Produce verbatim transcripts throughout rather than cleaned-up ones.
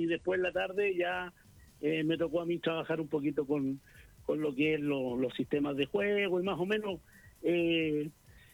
y después en la tarde ya eh, me tocó a mí trabajar un poquito con, con lo que es lo, los sistemas de juego y más o menos eh,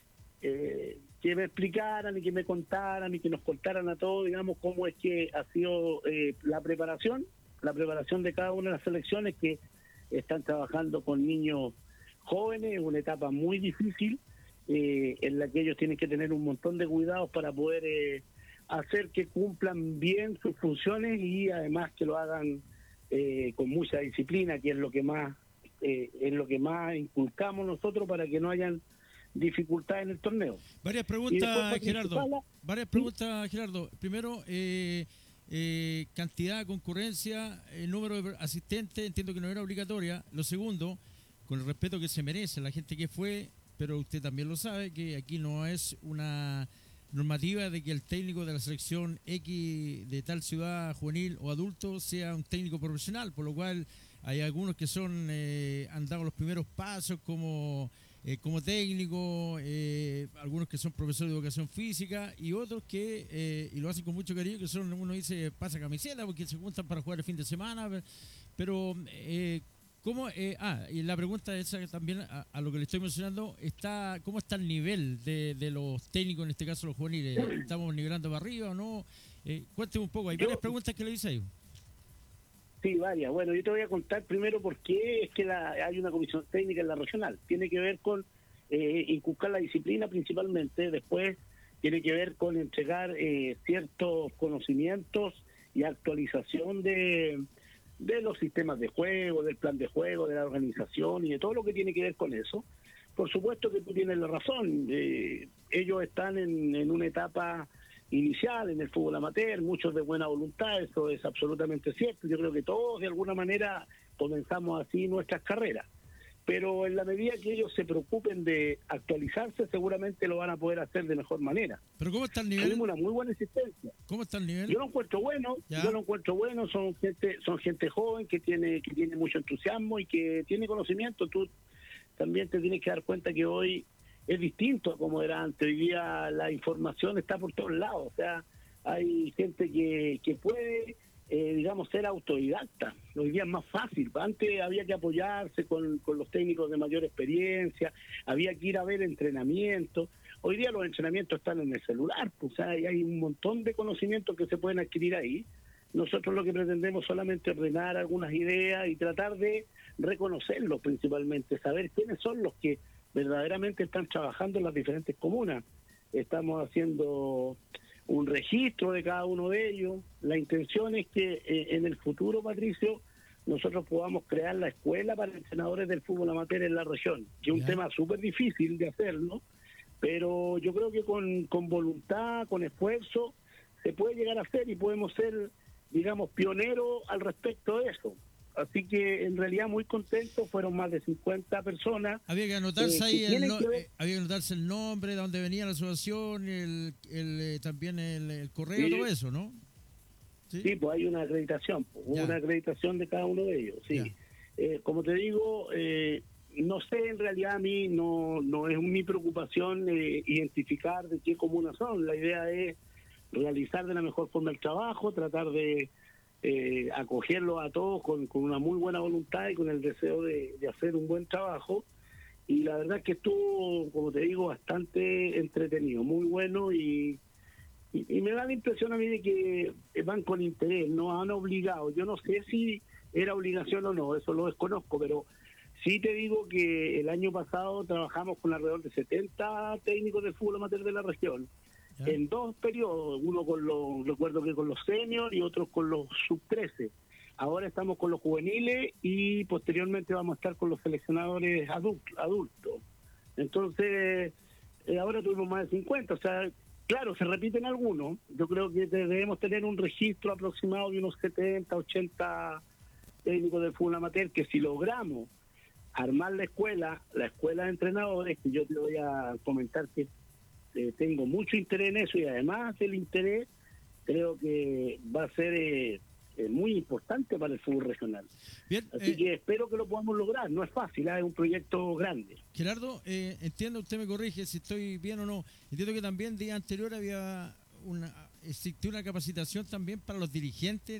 eh, que me explicaran y que me contaran y que nos contaran a todos, digamos, cómo es que ha sido eh, la preparación, la preparación de cada una de las selecciones que están trabajando con niños jóvenes, una etapa muy difícil, eh, en la que ellos tienen que tener un montón de cuidados para poder eh, hacer que cumplan bien sus funciones y además que lo hagan eh, con mucha disciplina, que es lo que más eh, es lo que más inculcamos nosotros para que no hayan dificultades en el torneo. Varias preguntas, Gerardo. Varias preguntas, Gerardo. Primero, eh, eh, cantidad, concurrencia, el número de asistentes, entiendo que no era obligatoria. Lo segundo, con el respeto que se merece la gente que fue, pero usted también lo sabe, que aquí no es una normativa de que el técnico de la selección X de tal ciudad juvenil o adulto sea un técnico profesional, por lo cual hay algunos que son eh, han dado los primeros pasos como eh, como técnico, eh, algunos que son profesores de educación física y otros que, eh, y lo hacen con mucho cariño, que son, uno dice, pasa camiseta porque se juntan para jugar el fin de semana, pero eh, ¿cómo? Eh, ah, y la pregunta esa también a, a lo que le estoy mencionando, está ¿cómo está el nivel de, de los técnicos, en este caso los juveniles? ¿Estamos nivelando para arriba o no? Eh, cuénteme un poco, hay varias preguntas que le hice ahí. Sí, varias. Bueno, yo te voy a contar primero por qué es que la, hay una comisión técnica en la regional. Tiene que ver con eh, inculcar la disciplina principalmente, después tiene que ver con entregar eh, ciertos conocimientos y actualización de, de los sistemas de juego, del plan de juego, de la organización y de todo lo que tiene que ver con eso. Por supuesto que tú tienes la razón. Eh, ellos están en, en una etapa inicial en el fútbol amateur, muchos de buena voluntad, eso es absolutamente cierto. Yo creo que todos de alguna manera comenzamos así nuestras carreras, pero en la medida que ellos se preocupen de actualizarse, seguramente lo van a poder hacer de mejor manera. ¿Pero cómo está el nivel? Tenemos una muy buena existencia. ¿Cómo está el nivel? Yo lo encuentro bueno, ¿Ya? yo lo encuentro bueno, son gente, son gente joven que tiene, que tiene mucho entusiasmo y que tiene conocimiento. Tú también te tienes que dar cuenta que hoy es distinto a como era antes. Hoy día la información está por todos lados, o sea, hay gente que, que puede, eh, digamos, ser autodidacta. Hoy día es más fácil. Antes había que apoyarse con, con los técnicos de mayor experiencia, había que ir a ver entrenamientos. Hoy día los entrenamientos están en el celular, pues, o sea, hay un montón de conocimientos que se pueden adquirir ahí. Nosotros lo que pretendemos solamente ordenar algunas ideas y tratar de reconocerlos principalmente, saber quiénes son los que verdaderamente están trabajando en las diferentes comunas. Estamos haciendo un registro de cada uno de ellos. La intención es que eh, en el futuro, Patricio, nosotros podamos crear la escuela para entrenadores del fútbol amateur en la región, que es un tema súper difícil de hacerlo, pero yo creo que con, con voluntad, con esfuerzo, se puede llegar a hacer y podemos ser, digamos, pioneros al respecto de eso. Así que en realidad muy contentos, fueron más de cincuenta personas. Había que anotarse eh, ahí, que el no, que eh, había que anotarse el nombre, de dónde venía la asociación, el, el, eh, también el, el correo, sí. Todo eso, ¿no? Sí, sí, pues hay una acreditación, pues, una acreditación de cada uno de ellos, sí. Eh, como te digo, eh, no sé, en realidad a mí no, no es mi preocupación eh, identificar de qué comunas son. La idea es realizar de la mejor forma el trabajo, tratar de Eh, acogerlo a todos con, con una muy buena voluntad y con el deseo de, de hacer un buen trabajo. Y la verdad es que estuvo, como te digo, bastante entretenido, muy bueno, y, y, y me da la impresión a mí de que van con interés, nos han obligado. Yo no sé si era obligación o no, eso lo desconozco, pero sí te digo que el año pasado trabajamos con alrededor de setenta técnicos de fútbol amateur de la región. ¿Ya? En dos periodos, uno con los, recuerdo que con los seniors y otros con los sub trece. Ahora estamos con los juveniles y posteriormente vamos a estar con los seleccionadores adultos. adultos. Entonces, eh, ahora tuvimos más de cincuenta, o sea, claro, se repiten algunos. Yo creo que debemos tener un registro aproximado de unos setenta, ochenta técnicos de fútbol amateur, que si logramos armar la escuela, la escuela de entrenadores, que yo te voy a comentar que Eh, tengo mucho interés en eso, y además del interés creo que va a ser eh, eh, muy importante para el fútbol regional. Bien, así eh, que espero que lo podamos lograr. No es fácil, ¿eh? Es un proyecto grande. Gerardo, eh, entiendo, usted me corrige si estoy bien o no, entiendo que también día anterior había una existió una capacitación también para los dirigentes